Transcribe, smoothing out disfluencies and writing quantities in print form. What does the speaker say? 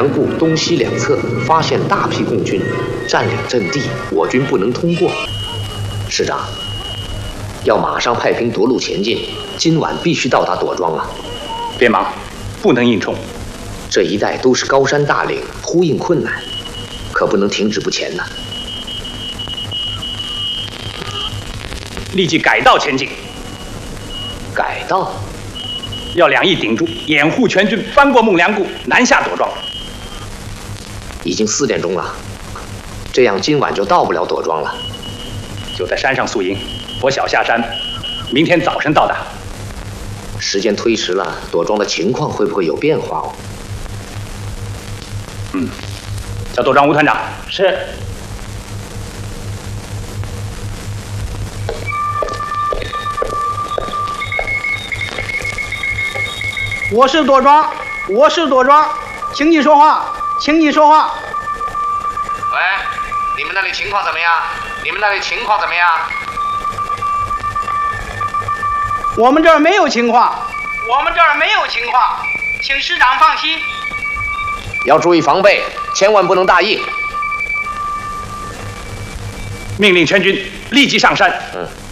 梁固东西两侧发现大批共军，占领阵地，我军不能通过。师长，要马上派兵夺路前进，今晚必须到达朵庄啊！ 别忙，不能硬冲。 这一带都是高山大岭，呼应困难，可不能停止不前呐。 立即改道前进。 改道？ 要两翼顶住，掩护全军翻过孟良崮，南下朵庄。 已经4点钟了，这样今晚就到不了朵庄了。 就在山上宿营，我小下山，明天早晨到达。 时间推迟了，朵庄的情况会不会有变化哦？ 叫朵庄吴团长。 是。 我是朵庄，请你说话，请你说话。 喂，你们那里情况怎么样？ 我们这儿没有情况，请师长放心。 要注意防备，千万不能大意。 命令全军立即上山。